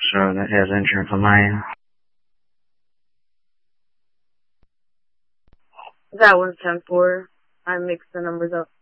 So that has insurance on my end. That one's 10-4. I mixed the numbers up.